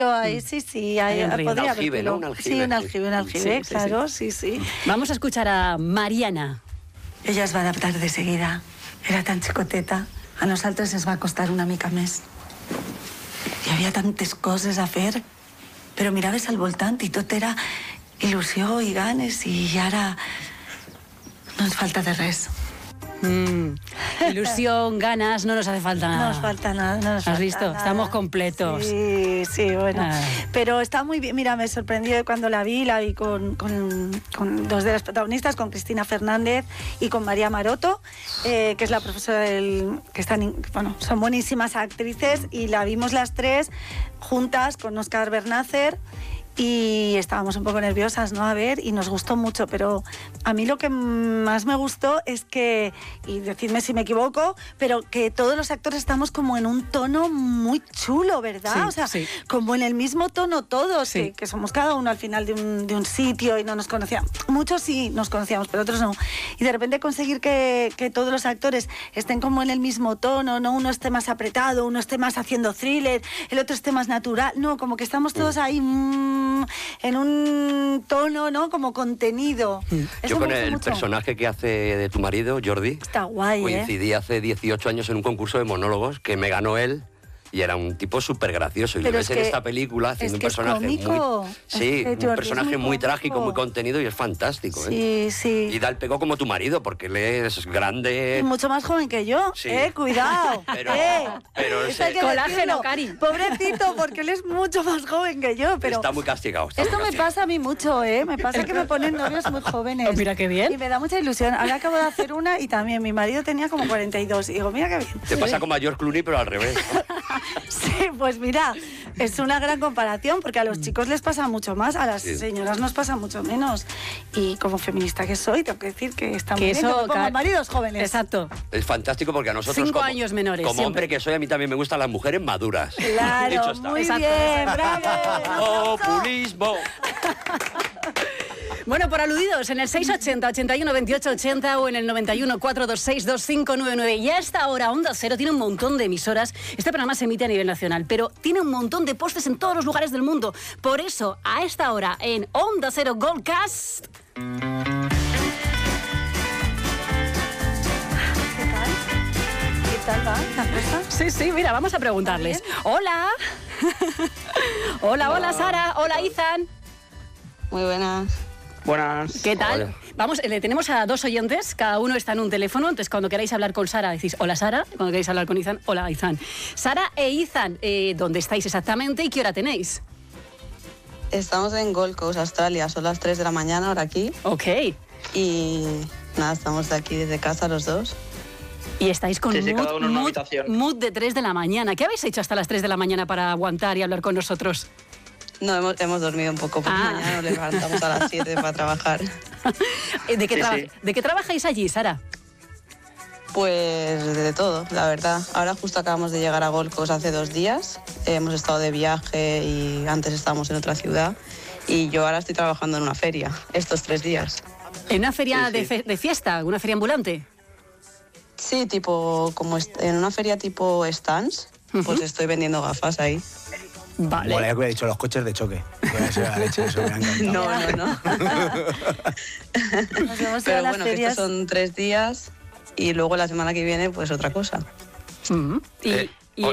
Ahí, sí, ahí podría haber. ¿no? Un aljibe. Sí, un aljibe, Sí, claro, sí. Vamos a escuchar a Mariana. Ella es va adaptar de seguida. Era tan xicoteta. A nosaltres ens va costar una mica més. Hi havia tantes coses a fer, però miraves al voltant i tot era il·lusió i ganes i ara no ens falta de res. Ilusión, ganas, no nos hace falta nada. No nos falta nada. ¿Has visto? Estamos completos. Sí, bueno. Pero está muy bien. Mira, me sorprendió cuando la vi con dos de las protagonistas, con Cristina Fernández y con María Maroto, que es la profesora son buenísimas actrices y la vimos las tres juntas con Óscar Bernácer. Y estábamos un poco nerviosas, ¿no? A ver, y nos gustó mucho, pero a mí lo que más me gustó es que, y decidme si me equivoco, pero que todos los actores estamos como en un tono muy chulo, ¿verdad? Sí, o sea, como en el mismo tono todos, que somos cada uno al final de un sitio y no nos conocíamos. Muchos sí nos conocíamos, pero otros no. Y de repente conseguir que todos los actores estén como en el mismo tono, ¿no? Uno esté más apretado, uno esté más haciendo thriller, el otro esté más natural. No, como que estamos todos ahí en un tono, ¿no? Como contenido. Yo con el personaje que hace de tu marido, Jordi, está guay, coincidí hace 18 años en un concurso de monólogos que me ganó él. Y era un tipo súper gracioso. Y lo ves en esta película haciendo un personaje un personaje muy trágico, muy contenido y es fantástico. Sí. Y da el pego como tu marido, porque él es grande. Y mucho más joven que yo. Cuidado. Pero colágeno, Cari. Pobrecito, porque él es mucho más joven que yo. Pero está muy castigado. Me pasa a mí mucho, Me pasa que me ponen novios muy jóvenes. Oh, mira qué bien. Y me da mucha ilusión. Ahora acabo de hacer una y también mi marido tenía como 42. Y digo, mira qué bien. Te pasa como a George Clooney, pero al revés. Sí, pues mira, es una gran comparación porque a los chicos les pasa mucho más, a las señoras nos pasa mucho menos. Y como feminista que soy, tengo que decir que está muy bien que me pongan maridos jóvenes. Exacto. Es fantástico porque a nosotros 5 años menores. Como hombre que soy, a mí también me gustan las mujeres maduras. Claro, dicho está. Muy bien, bravo. Populismo. Bueno, por aludidos, en el 680 81 28 80 o en el 91 426 2599. Y a esta hora, Onda Cero tiene un montón de emisoras. Este programa se emite a nivel nacional, pero tiene un montón de postes en todos los lugares del mundo. Por eso, a esta hora, en Onda Cero Goldcast... ¿Qué tal va la cosa? Sí, mira, vamos a preguntarles. Hola. Hola, Sara. Hola, Ethan. Muy buenas. Buenas. ¿Qué tal? Hola. Vamos, le tenemos a 2 oyentes, cada uno está en un teléfono, entonces cuando queráis hablar con Sara decís hola Sara, cuando queráis hablar con Ethan, hola Ethan. Sara e Ethan, ¿dónde estáis exactamente y qué hora tenéis? Estamos en Gold Coast, Australia, son las 3 de la mañana ahora aquí. Ok. Y nada, estamos de aquí desde casa los dos. Y estáis con cada uno en una habitación. mood de 3 de la mañana. ¿Qué habéis hecho hasta las 3 de la mañana para aguantar y hablar con nosotros? No, hemos dormido un poco, porque mañana nos levantamos a las 7 para trabajar. ¿De qué trabajáis allí, Sara? Pues de todo, la verdad. Ahora justo acabamos de llegar a Gold Coast hace 2 días. Hemos estado de viaje y antes estábamos en otra ciudad. Y yo ahora estoy trabajando en una feria, estos 3 días. ¿En una feria de fiesta? ¿Una feria ambulante? Sí, en una feria tipo stands, pues estoy vendiendo gafas ahí. Vale. Bueno, ya que hubiera dicho los coches de choque. La leche, eso me ha encantado. No. Nos vemos Pero a las bueno, ferias. estos son 3 días y luego la semana que viene pues otra cosa.